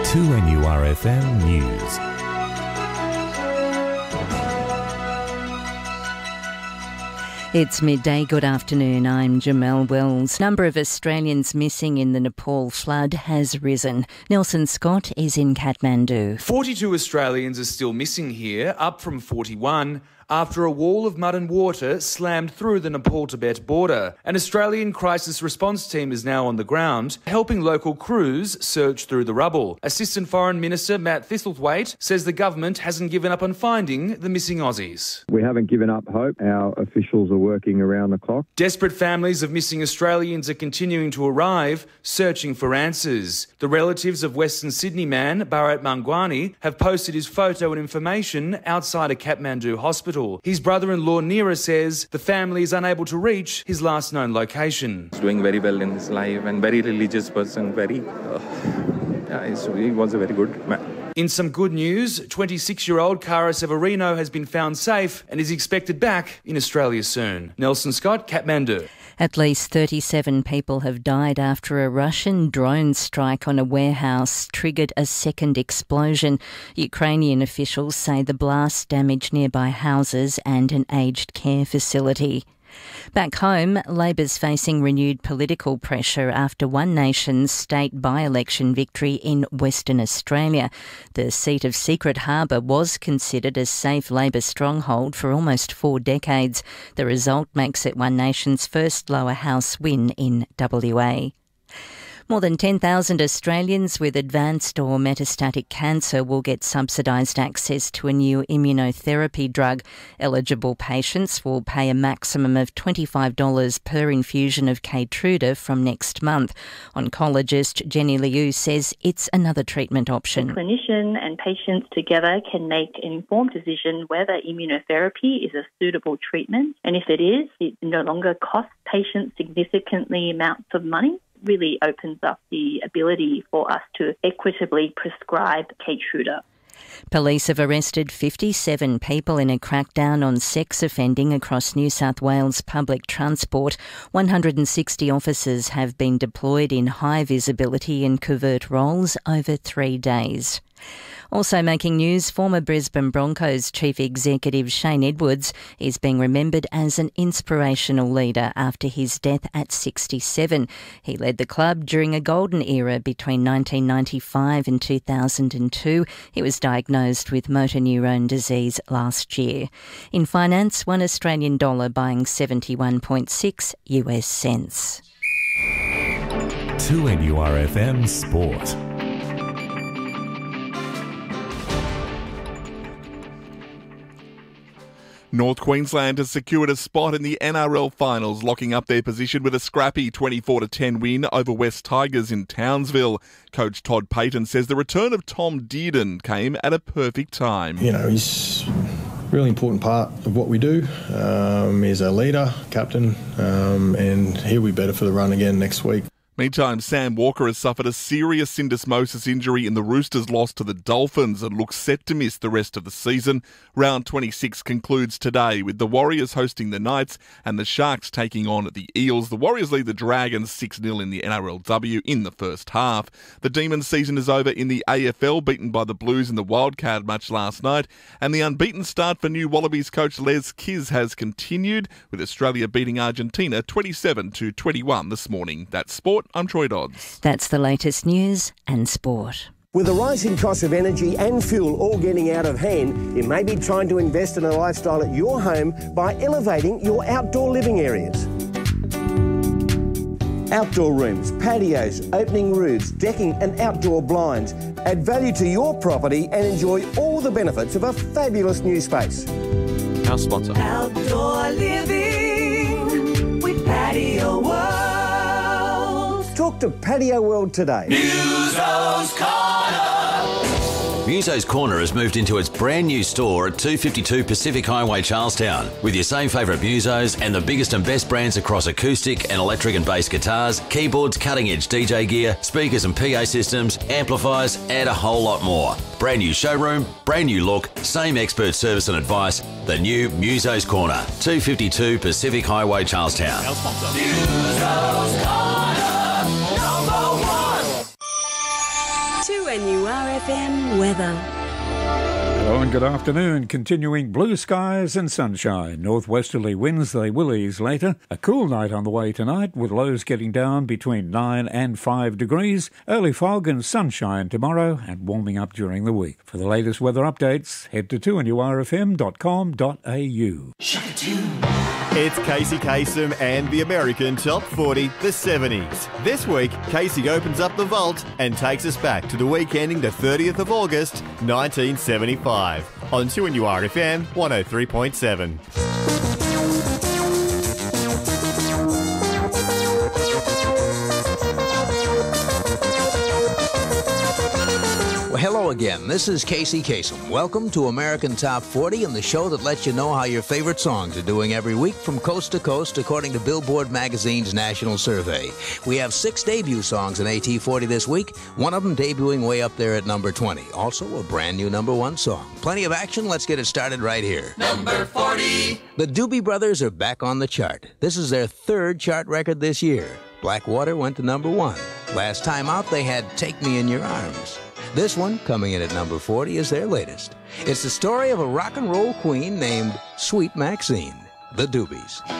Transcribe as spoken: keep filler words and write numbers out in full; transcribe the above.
two N U R F M News. It's midday. Good afternoon. I'm Jamelle Wells. Number of Australians missing in the Nepal flood has risen. Nelson Scott is in Kathmandu. forty-two Australians are still missing here, up from forty-one, after a wall of mud and water slammed through the Nepal-Tibet border. An Australian crisis response team is now on the ground, helping local crews search through the rubble. Assistant Foreign Minister Matt Thistlethwaite says the government hasn't given up on finding the missing Aussies. We haven't given up hope. Our officials are working around the clock. Desperate families of missing Australians are continuing to arrive, searching for answers. The relatives of Western Sydney man Bharat Mangwani have posted his photo and information outside a Kathmandu hospital. His brother-in-law Neera says the family is unable to reach his last known location. He's doing very well in his life and very religious person, very... Uh, yeah, he was a very good man. In some good news, twenty-six-year-old Cara Severino has been found safe and is expected back in Australia soon. Nelson Scott, Kathmandu. At least thirty-seven people have died after a Russian drone strike on a warehouse triggered a second explosion. Ukrainian officials say the blast damaged nearby houses and an aged care facility. Back home, Labor's facing renewed political pressure after One Nation's state by-election victory in Western Australia. The seat of Secret Harbour was considered a safe Labor stronghold for almost four decades. The result makes it One Nation's first lower house win in W A. More than ten thousand Australians with advanced or metastatic cancer will get subsidised access to a new immunotherapy drug. Eligible patients will pay a maximum of twenty-five dollars per infusion of Keytruda from next month. Oncologist Jenny Liu says it's another treatment option. The clinician and patients together can make an informed decision whether immunotherapy is a suitable treatment, and if it is, it no longer costs patients significantly amounts of money. Really opens up the ability for us to equitably prescribe Keytruda. Police have arrested fifty-seven people in a crackdown on sex offending across New South Wales public transport. one hundred sixty officers have been deployed in high visibility and covert roles over three days. Also making news, former Brisbane Broncos chief executive Shane Edwards is being remembered as an inspirational leader after his death at sixty-seven. He led the club during a golden era between nineteen ninety-five and two thousand two. He was diagnosed with motor neurone disease last year. In finance, one Australian dollar buying seventy-one point six U S cents. two N U R F M Sport. North Queensland has secured a spot in the N R L finals, locking up their position with a scrappy twenty-four to ten win over West Tigers in Townsville. Coach Todd Payton says the return of Tom Dearden came at a perfect time. You know, he's a really important part of what we do. Um, he's our leader, captain, um, and he'll be better for the run again next week. Meantime, Sam Walker has suffered a serious syndesmosis injury in the Roosters' loss to the Dolphins and looks set to miss the rest of the season. Round twenty-six concludes today with the Warriors hosting the Knights and the Sharks taking on the Eels. The Warriors lead the Dragons six nil in the N R L W in the first half. The Demons' season is over in the A F L, beaten by the Blues in the wildcard match last night. And the unbeaten start for new Wallabies coach Les Kiss has continued, with Australia beating Argentina twenty-seven to twenty-one this morning. That's sport. I'm Troy Dodds. That's the latest news and sport. With the rising cost of energy and fuel all getting out of hand, you may be trying to invest in a lifestyle at your home by elevating your outdoor living areas. Outdoor rooms, patios, opening roofs, decking and outdoor blinds add value to your property and enjoy all the benefits of a fabulous new space. Our sponsor. Outdoor living with Patio World. Talk to Patio World today. Muso's Corner. Muso's Corner has moved into its brand new store at two fifty-two Pacific Highway, Charlestown, with your same favourite Musos and the biggest and best brands across acoustic and electric and bass guitars, keyboards, cutting-edge D J gear, speakers and P A systems, amplifiers, and a whole lot more. Brand new showroom, brand new look, same expert service and advice. The new Muso's Corner, two fifty-two Pacific Highway, Charlestown. Our sponsor. Muso's Corner. two N U R F M weather. Hello and good afternoon. Continuing blue skies and sunshine. Northwesterly winds, they will ease later. A cool night on the way tonight with lows getting down between nine and five degrees. Early fog and sunshine tomorrow and warming up during the week. For the latest weather updates, head to two N U R F M dot com dot a u. It's Casey Kasem and the American Top forty, the seventies. This week, Casey opens up the vault and takes us back to the week ending the thirtieth of August, nineteen seventy-five. On two N U R F M one oh three point seven. Well, hello again. This is Casey Kasem. Welcome to American Top forty and the show that lets you know how your favorite songs are doing every week from coast to coast according to Billboard Magazine's national survey. We have six debut songs in A T forty this week, one of them debuting way up there at number twenty. Also a brand new number one song. Plenty of action. Let's get it started right here. Number forty. The Doobie Brothers are back on the chart. This is their third chart record this year. Blackwater went to number one. Last time out, they had Take Me in Your Arms. This one, coming in at number forty, is their latest. It's the story of a rock and roll queen named Sweet Maxine. The Doobies.